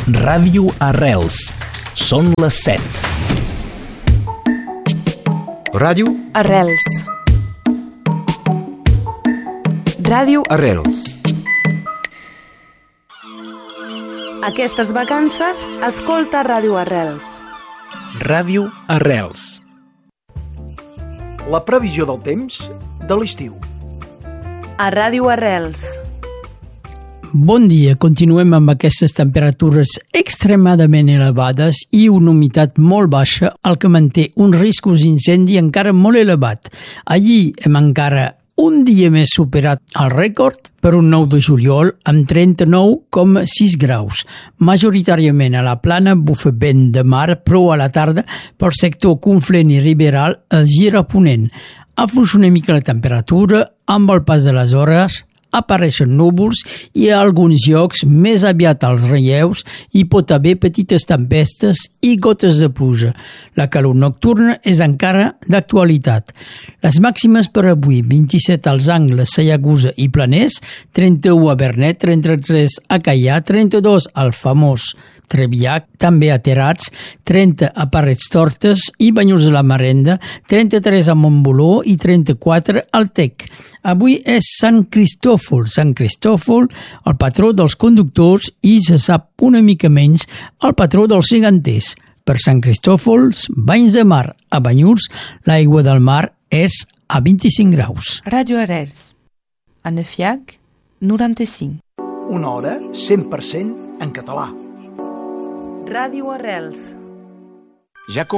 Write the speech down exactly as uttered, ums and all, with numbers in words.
Ràdio Arrels. Són les set. Ràdio Arrels. Ràdio Arrels. Aquestes vacances, escolta Ràdio Arrels. Ràdio Arrels. La previsió del temps de l'estiu. A Ràdio Arrels. Bon dia, continuem amb aquestes temperatures extremadament elevades i una humitat molt baixa, el que manté un risc d'incendi encara molt elevat. Allí hem encara un dia més superat el rècord per un nou de juliol amb trenta-nou coma sis graus. Majoritàriament a la plana bufa vent de mar, però a la tarda pel sector Conflent i Riberal es gira a ponent. Afluixa una mica la temperatura amb el pas de les hores, apareixen núvols i a alguns llocs més aviat als relleus hi pot haver petites tempestes i gotes de pluja. La calor nocturna és encara d'actualitat. Les màximes per avui: vint-i-set als Angles, Sallagosa i Planès, trenta-u a Vernet, trenta-tres a Caià, trenta-dos al famós Treviac, també a Terats, trenta a Parets Tortes i Banyuls de la Marenda, trenta-tres a Montboló i trenta-quatre al Tec. Avui és Sant Cristòfol, Sant Cristòfol, el patró dels conductors, i se sap una mica menys el patró dels geganters. Per Sant Cristòfol, banys de mar a Banyuls, l'aigua del mar és a vint-i-cinc graus. Ràdio Arrels, a Nefiac, noranta-cinc. Una hora cent per cent en català. Ràdio Arrels. Ja